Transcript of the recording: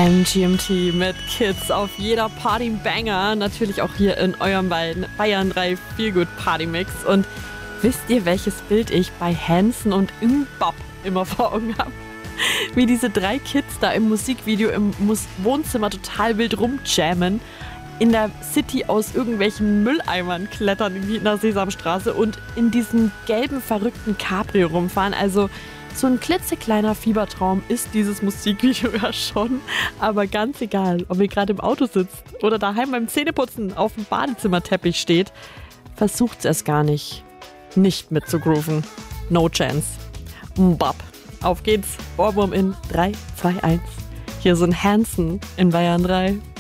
MGMT mit Kids auf jeder Party-Banger. Natürlich auch hier in eurem Bayern 3 Feelgood Party-Mix. Und wisst ihr, welches Bild ich bei Hanson und Mbop immer vor Augen habe? Wie diese 3 Kids da im Musikvideo im Wohnzimmer total wild rumjammen, in der City aus irgendwelchen Mülleimern klettern wie in der Sesamstraße und in diesem gelben, verrückten Cabrio rumfahren. Also so ein klitzekleiner Fiebertraum ist dieses Musikvideo ja schon. Aber ganz egal, ob ihr gerade im Auto sitzt oder daheim beim Zähneputzen auf dem Badezimmerteppich steht, versucht es gar nicht mitzugrooven. No chance. Mbop. Auf geht's. Ohrwurm in 3, 2, 1. Hier sind Hanson in Bayern 3.